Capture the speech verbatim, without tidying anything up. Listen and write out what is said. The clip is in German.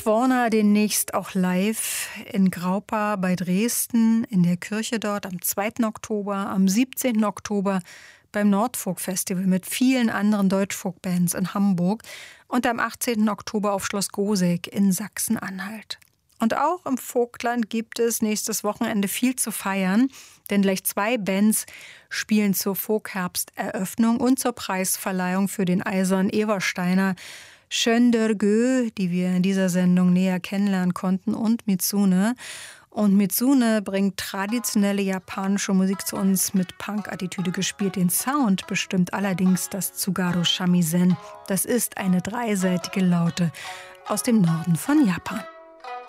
Warner demnächst auch live in Graupa bei Dresden, in der Kirche dort am zweiten Oktober, am siebzehnten Oktober beim Nordfolk-Festival mit vielen anderen Deutschfolk-Bands in Hamburg und am achtzehnten Oktober auf Schloss Goseck in Sachsen-Anhalt. Und auch im Vogtland gibt es nächstes Wochenende viel zu feiern, denn gleich zwei Bands spielen zur Folkherbsteröffnung und zur Preisverleihung für den Eisern Eversteiner. Schön der Gö, die wir in dieser Sendung näher kennenlernen konnten, und Mitsune. Und Mitsune bringt traditionelle japanische Musik zu uns, mit Punk-Attitüde gespielt. Den Sound bestimmt allerdings das Tsugaru Shamisen. Das ist eine dreiseitige Laute aus dem Norden von Japan.